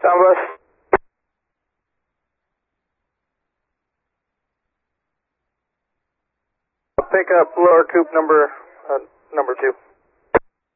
Down bus. Pick up lower coop number 2.